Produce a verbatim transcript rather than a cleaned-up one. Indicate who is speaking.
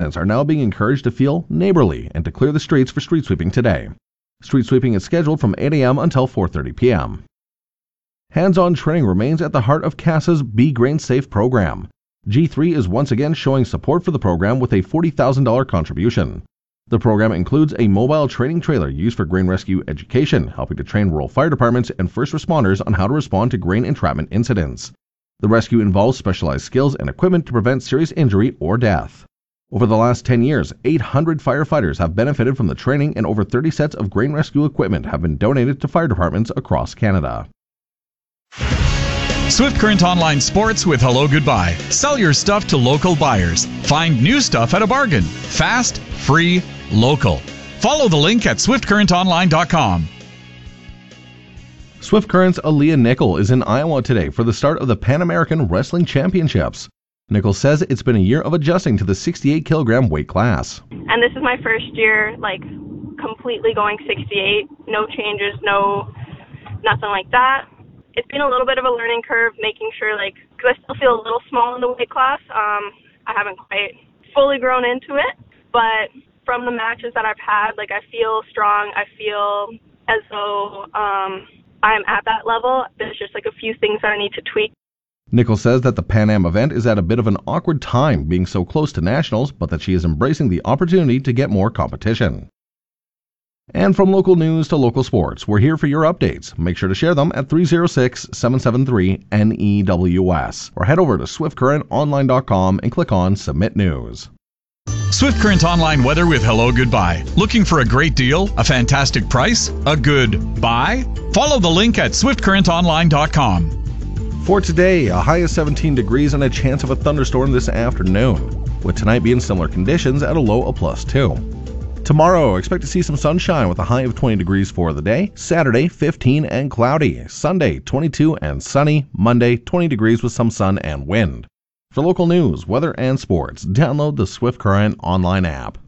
Speaker 1: residents are now being encouraged to feel neighborly and to clear the streets for street sweeping today. Street sweeping is scheduled from eight a.m. until four thirty p.m. Hands-on training remains at the heart of C A S A's Be Grain Safe program. G three is once again showing support for the program with a forty thousand dollars contribution. The program includes a mobile training trailer used for grain rescue education, helping to train rural fire departments and first responders on how to respond to grain entrapment incidents. The rescue involves specialized skills and equipment to prevent serious injury or death. Over the last ten years, eight hundred firefighters have benefited from the training, and over thirty sets of grain rescue equipment have been donated to fire departments across Canada.
Speaker 2: Swift Current Online Sports with Hello Goodbye. Sell your stuff to local buyers. Find new stuff at a bargain. Fast, free, local. Follow the link at swift current online dot com.
Speaker 1: Swift Current's Aaliyah Nickel is in Iowa today for the start of the Pan American Wrestling Championships. Nickel says it's been a year of adjusting to the sixty-eight kilogram weight class.
Speaker 3: And this is my first year, like, completely going sixty-eight. No changes, no, nothing like that. It's been a little bit of a learning curve, making sure, like, because I still feel a little small in the weight class. Um, I haven't quite fully grown into it, but from the matches that I've had, like, I feel strong. I feel as though um, I'm at that level. There's just, like, a few things that I need to tweak.
Speaker 1: Nickel says that the Pan Am event is at a bit of an awkward time being so close to nationals, but that she is embracing the opportunity to get more competition. And from local news to local sports, we're here for your updates. Make sure to share them at three oh six, seven seven three, N E W S or head over to swift current online dot com and click on Submit News.
Speaker 2: Swift Current Online weather with Hello Goodbye. Looking for a great deal, a fantastic price, a good buy? Follow the link at swift current online dot com.
Speaker 1: For today, a high of seventeen degrees and a chance of a thunderstorm this afternoon, with tonight being similar conditions at a low of plus two. Tomorrow, expect to see some sunshine with a high of twenty degrees for the day. Saturday, fifteen and cloudy. Sunday, twenty-two and sunny. Monday, twenty degrees with some sun and wind. For local news, weather, and sports, download the Swift Current online app.